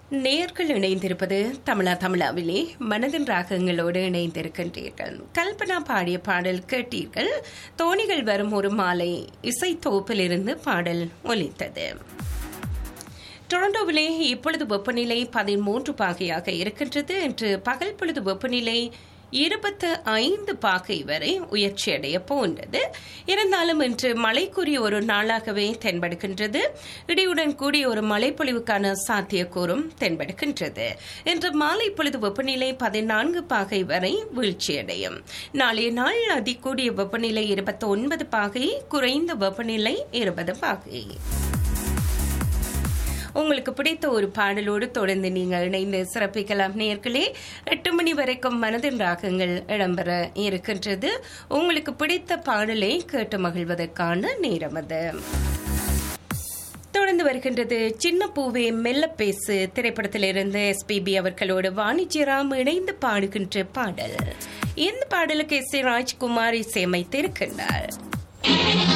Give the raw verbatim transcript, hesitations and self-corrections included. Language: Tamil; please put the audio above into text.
நேயர்கள் இணைந்திருப்பது தமிழா தமிழாவிலே மனதின் ராகங்களோடு இணைந்திருக்கின்றீர்கள். கல்பனா பாடிய பாடல் கேட்டீர்கள். தோணிகள் வரும் ஒரு மாலை இசை தொகுப்பிலிருந்து பாடல் ஒலித்தது. டொரண்டோவிலே இப்பொழுது வெப்பநிலை பதிமூன்று பாகையாக இருக்கின்றது. இன்று பகல் பொழுது வெப்பநிலை இருபத்து ஐந்து பாகை வரை உயர்ச்சியடைய போன்றது. இருந்தாலும் இன்று மழைக்குரிய ஒரு நாளாகவே தென்படுகின்றது. இடியுடன் கூடிய ஒரு மழைப்பொழிவுக்கான சாத்தியக்கூறும் தென்படுகின்றது. இன்று மாலை பொழுது வெப்பநிலை பதினான்கு பாகை வரை வீழ்ச்சியடையும். நாளைய நாள் அதிகூடிய வெப்பநிலை இருபத்தி ஒன்பது பாகை, குறைந்த வெப்பநிலை இருபது பாகை. உங்களுக்கு பிடித்த ஒரு பாடலோடு தொடர்ந்து நீங்கள் இணைந்து சிறப்பிக்கலாம் நேயர்களே. எட்டு மணி வரைக்கும் மனதின் ராகங்கள் இடம்பெற இருக்கின்றது. உங்களுக்கு பிடித்த பாடலை கேட்டு மகிழ்வதற்கான நேரம் அது. தொடர்ந்து வருகின்றது சின்ன பூவே மெல்ல பேசு திரைப்படத்திலிருந்து எஸ்பிபி அவர்களோடு வாணிஜ்யராம் இணைந்து பாடுகின்ற பாடல். இந்த பாடலுக்கு எஸ் ஏ ராஜ்குமார் இசையமைத்திருக்கின்றார்.